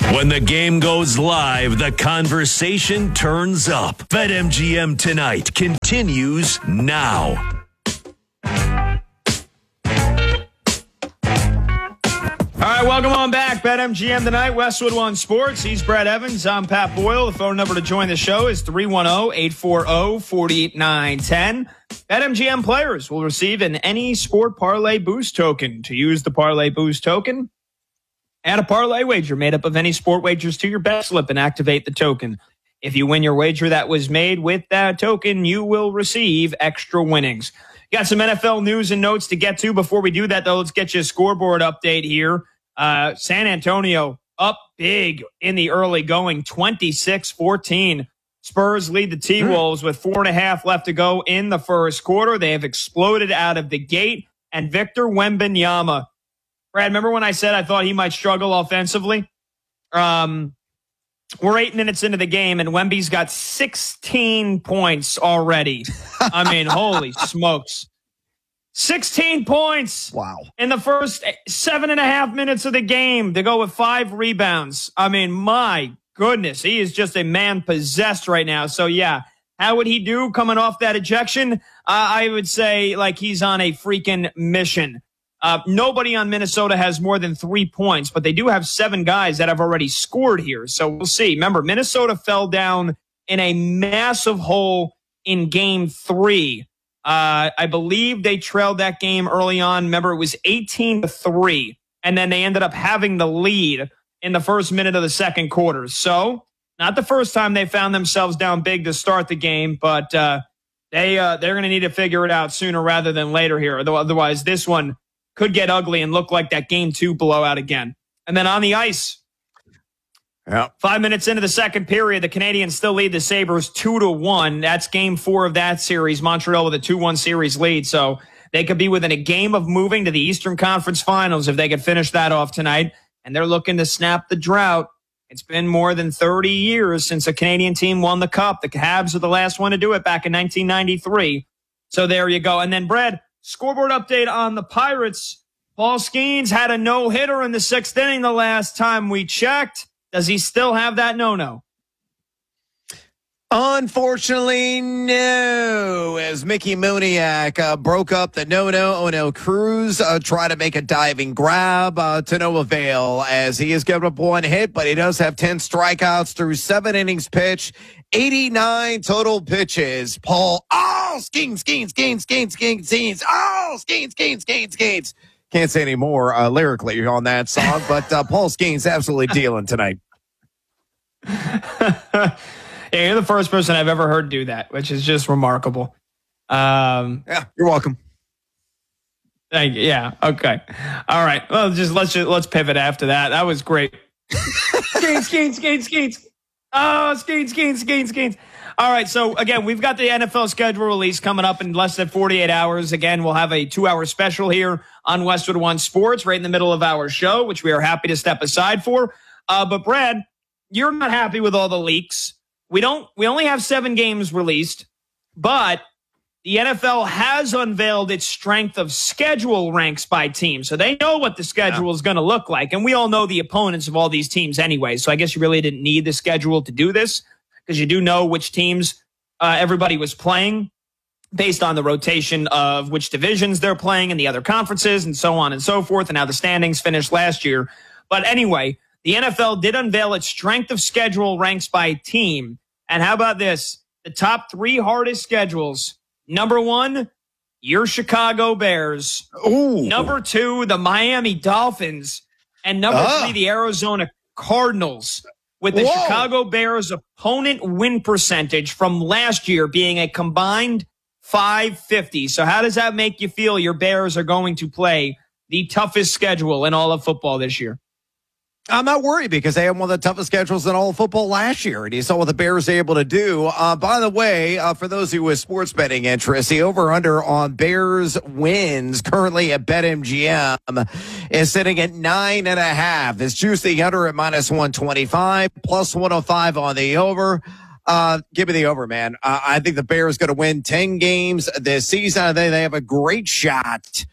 When the game goes live, the conversation turns up. BetMGM Tonight continues now. All right, welcome on back. BetMGM Tonight, Westwood One Sports. He's Brett Evans. I'm Pat Boyle. The phone number to join the show is 310-840-4910. BetMGM players will receive an Any Sport Parlay Boost token. To use the Parlay Boost token, add a parlay wager made up of any sport wagers to your bet slip and activate the token. If you win your wager that was made with that token, you will receive extra winnings. Got some NFL news and notes to get to. Before we do that, though, let's get you a scoreboard update here. San Antonio up big in the early going, 26-14. Spurs lead the T-Wolves with 4.5 left to go in the first quarter. They have exploded out of the gate. And Victor Wembanyama, Brad, remember when I said I thought he might struggle offensively? We're 8 minutes into the game, and Wemby's got 16 points already. I mean, holy smokes. 16 points. Wow. In the first 7.5 minutes of the game to go with 5 rebounds. I mean, my goodness, he is just a man possessed right now. So, yeah, how would he do coming off that ejection? I would say like he's on a freaking mission. Nobody on Minnesota has more than 3 points, but they do have 7 guys that have already scored here. So we'll see. Remember, Minnesota fell down in a massive hole in game 3. I believe they trailed that game early on. Remember, it was 18-3, and then they ended up having the lead in the first minute of the second quarter. So not the first time they found themselves down big to start the game, but they're going to need to figure it out sooner rather than later here. Otherwise, this one could get ugly and look like that game 2 blowout again. And then on the ice, 5 minutes into the second period, the Canadiens still lead the Sabres 2-1. That's game 4 of that series. Montreal with a 2-1 series lead. So they could be within a game of moving to the Eastern Conference Finals if they could finish that off tonight. And they're looking to snap the drought. It's been more than 30 years since a Canadian team won the Cup. The Habs are the last one to do it back in 1993. So there you go. And then, Brad, scoreboard update on the Pirates. Paul Skeens had a no-hitter in the 6th inning the last time we checked. Does he still have that no-no? Unfortunately, no. As Mickey Moniak broke up the no-no, Ono Cruz tried to make a diving grab to no avail as he has given up 1 hit, but he does have 10 strikeouts through 7 innings pitched, 89 total pitches. Paul, Skeens. Skeens. Can't say any more lyrically on that song, but Paul Skeens absolutely dealing tonight. Yeah, you're the first person I've ever heard do that, which is just remarkable. Yeah, you're welcome. Thank you. Yeah. Okay. All right. Well, let's pivot after that. That was great. Skeens. Oh, Skeens. All right, so again, we've got the NFL schedule release coming up in less than 48 hours. Again, we'll have a 2-hour special here on Westwood One Sports right in the middle of our show, which we are happy to step aside for. But Brad, you're not happy with all the leaks. We only have 7 games released, but the NFL has unveiled its strength of schedule ranks by team. So they know what the schedule is going to look like. And we all know the opponents of all these teams anyway. So I guess you really didn't need the schedule to do this, because you do know which teams everybody was playing based on the rotation of which divisions they're playing in the other conferences and so on and so forth, and how the standings finished last year. But anyway, the NFL did unveil its strength of schedule ranks by team. And how about this? The top 3 hardest schedules. Number 1, your Chicago Bears. Ooh. Number 2, the Miami Dolphins. And number 3, the Arizona Cardinals. With the Chicago Bears opponent win percentage from last year being a combined .550. So how does that make you feel your Bears are going to play the toughest schedule in all of football this year? I'm not worried because they had one of the toughest schedules in all of football last year, and you saw what the Bears are able to do. By the way, for those of you with sports betting interest, the over-under on Bears wins currently at BetMGM is sitting at 9.5. It's juiced the under at -125, plus 105 on the over. Give me the over, man. I think the Bears going to win 10 games this season. I think they have a great shot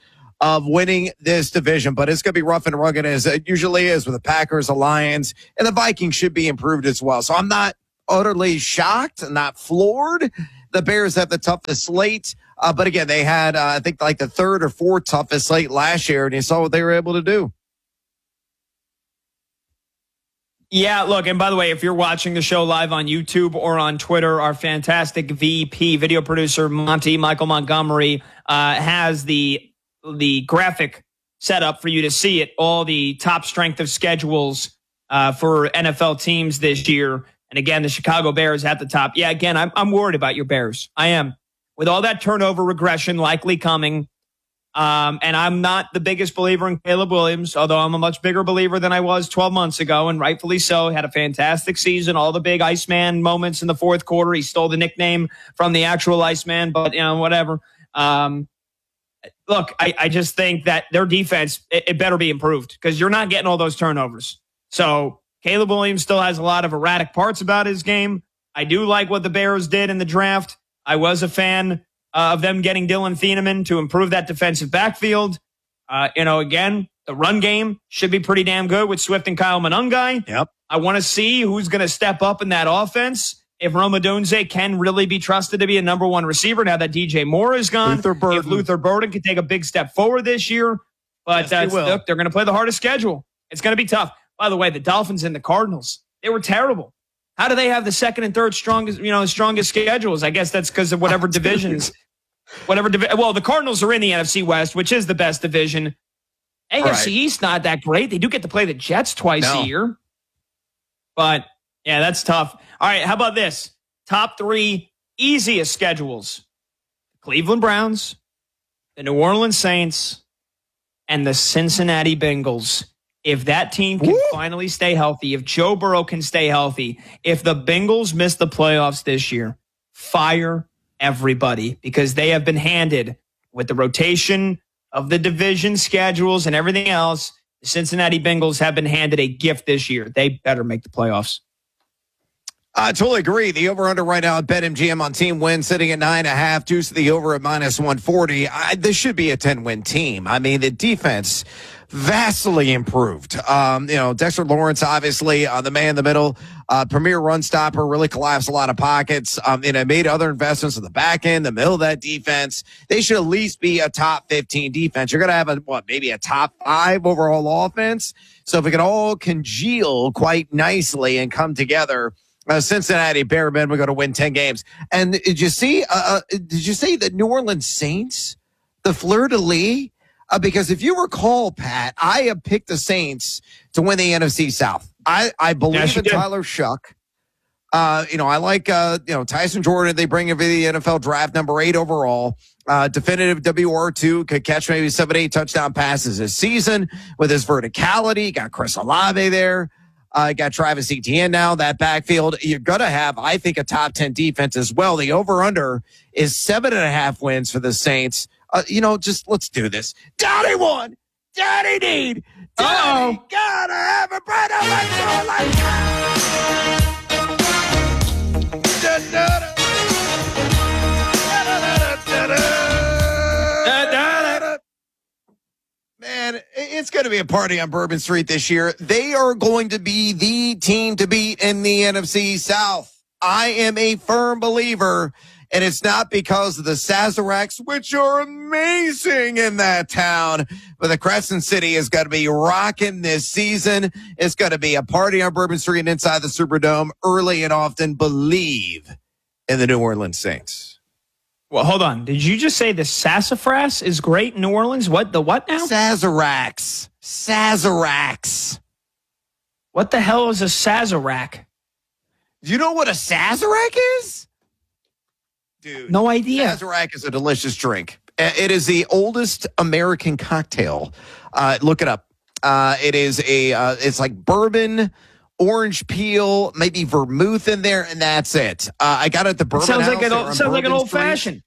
of winning this division, but it's going to be rough and rugged as it usually is with the Packers, the Lions, and the Vikings should be improved as well. So I'm not utterly shocked, not floored. The Bears have the toughest slate, but again, they had, I think, like the third or fourth toughest slate last year, and you saw what they were able to do. Yeah, look, and by the way, if you're watching the show live on YouTube or on Twitter, our fantastic VP, video producer, Michael Montgomery, has the graphic set up for you to see it, all the top strength of schedules for NFL teams this year. And again, the Chicago Bears at the top. Yeah, again, I'm worried about your Bears. I am. With all that turnover regression likely coming, and I'm not the biggest believer in Caleb Williams, although I'm a much bigger believer than I was 12 months ago, and rightfully so. Had a fantastic season, all the big Iceman moments in the fourth quarter. He stole the nickname from the actual Iceman, but, whatever. Look, I just think that their defense, it better be improved because you're not getting all those turnovers. So Caleb Williams still has a lot of erratic parts about his game. I do like what the Bears did in the draft. I was a fan of them getting Dylan Thieneman to improve that defensive backfield. Again, the run game should be pretty damn good with Swift and Kyle Monangai. Yep. I want to see who's going to step up in that offense. If Rome Odunze can really be trusted to be a number one receiver now that DJ Moore is gone. If Luther Burden can take a big step forward this year. But yes, look, they're going to play the hardest schedule. It's going to be tough. By the way, the Dolphins and the Cardinals, they were terrible. How do they have the second and third strongest schedules? I guess that's because of whatever divisions. Well, the Cardinals are in the NFC West, which is the best division. AFC East, not that great. They do get to play the Jets twice a year. But, yeah, that's tough. All right, how about this? Top three easiest schedules. Cleveland Browns, the New Orleans Saints, and the Cincinnati Bengals. If that team can finally stay healthy, if Joe Burrow can stay healthy, if the Bengals miss the playoffs this year, fire everybody because they have been handed with the rotation of the division schedules and everything else. The Cincinnati Bengals have been handed a gift this year. They better make the playoffs. I totally agree. The over-under right now at BetMGM on team win sitting at 9.5. Deuce to the over at -140. This should be a 10-win team. I mean, the defense vastly improved. Dexter Lawrence, obviously, the man in the middle, premier run stopper, really collapsed a lot of pockets. Made other investments in the back end, the middle of that defense. They should at least be a top 15 defense. You're going to have maybe a top 5 overall offense. So if it can all congeal quite nicely and come together, Cincinnati Bearmen were going to win 10 games. And did you see the New Orleans Saints, the fleur-de-lis? Because if you recall, Pat, I have picked the Saints to win the NFC South. I believe in Tyler Shuck. I like, Tyson Jordan. They bring him to the NFL draft, number 8 overall. Definitive WR2, could catch maybe 7-8 touchdown passes this season with his verticality. Got Chris Olave there. Got Travis Etienne now, that backfield. You're going to have, I think, a top 10 defense as well. The over-under is 7.5 wins for the Saints. Just let's do this. Daddy won. Daddy need. Daddy gotta have a bread of Man, it's going to be a party on Bourbon Street this year. They are going to be the team to beat in the NFC South. I am a firm believer, and it's not because of the Sazeracs, which are amazing in that town, but the Crescent City is going to be rocking this season. It's going to be a party on Bourbon Street and inside the Superdome early and often. Believe in the New Orleans Saints. Well, hold on. Did you just say the sassafras is great in New Orleans? What? The what now? Sazeracs. What the hell is a Sazerac? Do you know what a Sazerac is? Dude. No idea. Sazerac is a delicious drink. It is the oldest American cocktail. Look it up. It's like bourbon, orange peel, maybe vermouth in there, and that's it. I got it at the Bourbon House. Sounds like an old fashioned.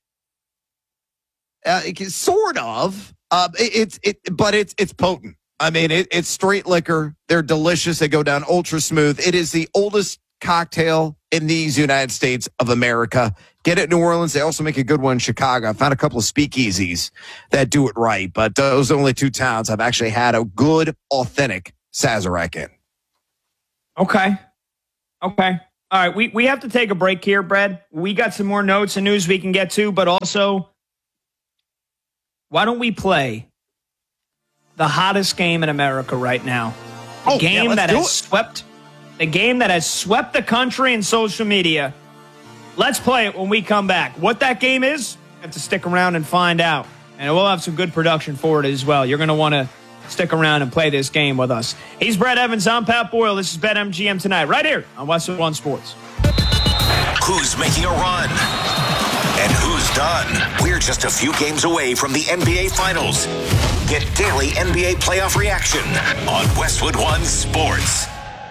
Sort of. But it's potent. I mean, it's straight liquor. They're delicious. They go down ultra smooth. It is the oldest cocktail in these United States of America. Get it in New Orleans. They also make a good one in Chicago. I found a couple of speakeasies that do it right, but those are the only two towns I've actually had a good, authentic Sazerac in. Okay. All right, we have to take a break here, Brad. We got some more notes and news we can get to, but also, why don't we play the hottest game in America right now? The game that has swept the country and social media. Let's play it when we come back. What that game is, you have to stick around and find out. And we'll have some good production for it as well. You're going to want to stick around and play this game with us. He's Brad Evans. I'm Pat Boyle. This is BetMGM Tonight, right here on Westwood One Sports. Who's making a run? And who's done? We're just a few games away from the NBA Finals. Get daily NBA playoff reaction on Westwood One Sports.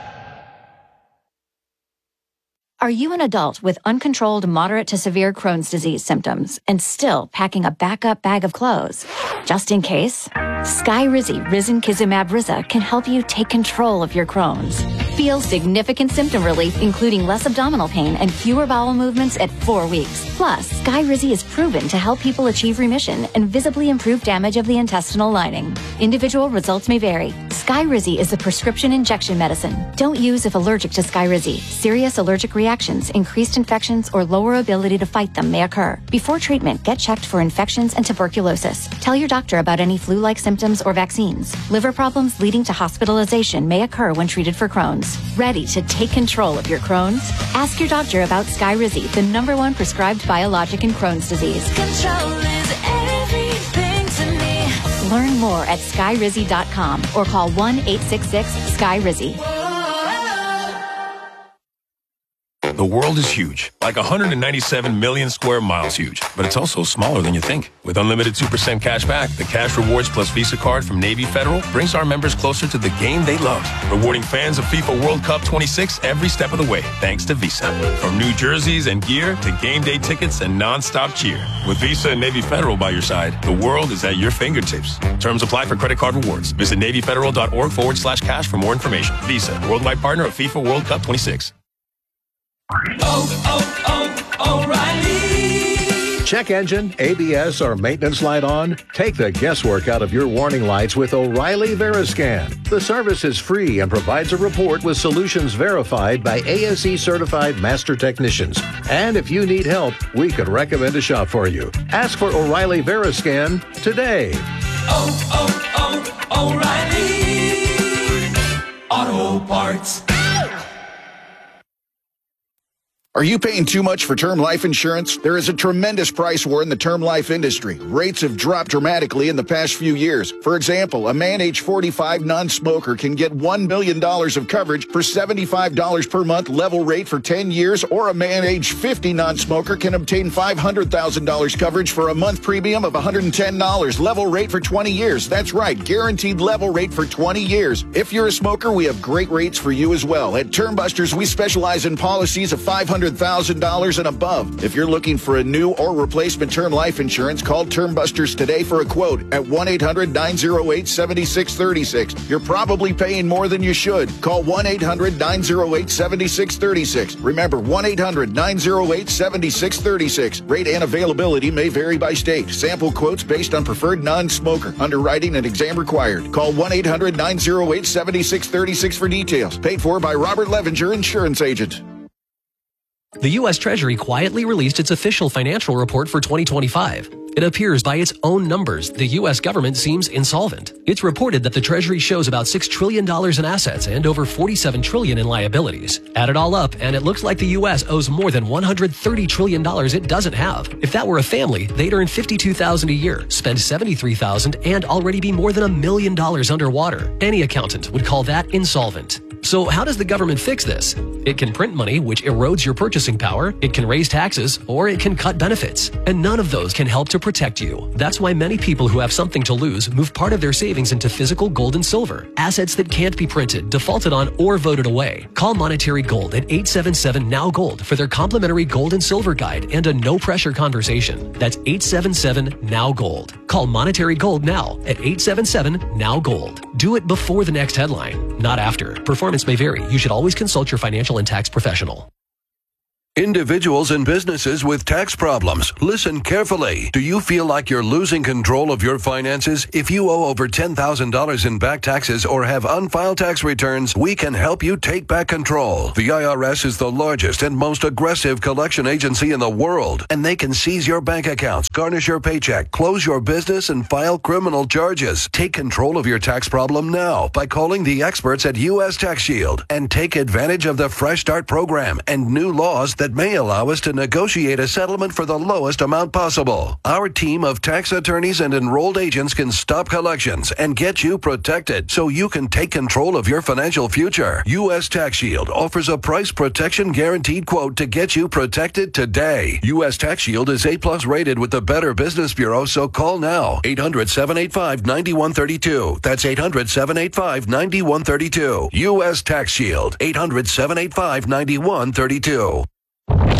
Are you an adult with uncontrolled moderate to severe Crohn's disease symptoms and still packing a backup bag of clothes? Just in case, Skyrizi Risankizumab Riza can help you take control of your Crohn's. Feel significant symptom relief, including less abdominal pain and fewer bowel movements at 4 weeks. Plus, Skyrizi is proven to help people achieve remission and visibly improve damage of the intestinal lining. Individual results may vary. Skyrizi is a prescription injection medicine. Don't use if allergic to Skyrizi. Serious allergic reactions, increased infections, or lower ability to fight them may occur. Before treatment, get checked for infections and tuberculosis. Tell your doctor about any flu-like symptoms or vaccines. Liver problems leading to hospitalization may occur when treated for Crohn's. Ready to take control of your Crohn's? Ask your doctor about Skyrizi, the #1 prescribed biologic in Crohn's disease. Control is everything to me. Learn more at skyrizi.com or call 1-866-SKYRIZI. The world is huge, like 197 million square miles huge, but it's also smaller than you think. With unlimited 2% cash back, the Cash Rewards Plus Visa card from Navy Federal brings our members closer to the game they love, rewarding fans of FIFA World Cup 26 every step of the way, thanks to Visa. From new jerseys and gear to game day tickets and non-stop cheer. With Visa and Navy Federal by your side, the world is at your fingertips. Terms apply for credit card rewards. Visit NavyFederal.org/cash for more information. Visa, worldwide partner of FIFA World Cup 26. O'Reilly. Check engine, ABS, or maintenance light on? Take the guesswork out of your warning lights with O'Reilly Veriscan. The service is free and provides a report with solutions verified by ASE-certified master technicians. And if you need help, we can recommend a shop for you. Ask for O'Reilly Veriscan today. O'Reilly Auto Parts. Are you paying too much for term life insurance? There is a tremendous price war in the term life industry. Rates have dropped dramatically in the past few years. For example, a man age 45 non-smoker can get $1 million of coverage for $75 per month level rate for 10 years, or a man age 50 non-smoker can obtain $500,000 coverage for a month premium of $110 level rate for 20 years. That's right, guaranteed level rate for 20 years. If you're a smoker, we have great rates for you as well. At Term Busters, we specialize in policies of $500,000 and above. If you're looking for a new or replacement term life insurance, call Term Busters today for a quote at 1-800-908-7636. You're probably paying more than you should. Call 1-800-908-7636. Remember, 1-800-908-7636. Rate and availability may vary by state. Sample quotes based on preferred non-smoker. Underwriting and exam required. Call 1-800-908-7636 for details. Paid for by Robert Levenger, insurance agent. The U.S. Treasury quietly released its official financial report for 2025. It appears by its own numbers, the U.S. government seems insolvent. It's reported that the Treasury shows about $6 trillion in assets and over $47 trillion in liabilities. Add it all up, and it looks like the U.S. owes more than $130 trillion it doesn't have. If that were a family, they'd earn $52,000 a year, spend $73,000, and already be more than $1 million underwater. Any accountant would call that insolvent. So how does the government fix this? It can print money, which erodes your purchasing power, it can raise taxes, or it can cut benefits. And none of those can help to protect you. That's why many people who have something to lose move part of their savings into physical gold and silver, assets that can't be printed, defaulted on, or voted away. Call Monetary Gold at 877-NOW-GOLD for their complimentary gold and silver guide and a no-pressure conversation. That's 877-NOW-GOLD. Call Monetary Gold now at 877-NOW-GOLD. Do it before the next headline, not after. Performance performance may vary. You should always consult your financial and tax professional. Individuals and businesses with tax problems, listen carefully. Do you feel like you're losing control of your finances? If you owe over $10,000 in back taxes or have unfiled tax returns, we can help you take back control. The IRS is the largest and most aggressive collection agency in the world, and they can seize your bank accounts, garnish your paycheck, close your business, and file criminal charges. Take control of your tax problem now by calling the experts at U.S. Tax Shield and take advantage of the Fresh Start program and new laws that may allow us to negotiate a settlement for the lowest amount possible. Our team of tax attorneys and enrolled agents can stop collections and get you protected so you can take control of your financial future. U.S. Tax Shield offers a price protection guaranteed quote to get you protected today. U.S. Tax Shield is A+ rated with the Better Business Bureau, so call now. 800-785-9132. That's 800-785-9132. U.S. Tax Shield. 800-785-9132.